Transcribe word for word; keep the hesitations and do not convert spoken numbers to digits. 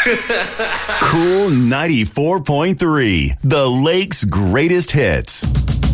Cool ninety-four point three, the Lake's greatest hits.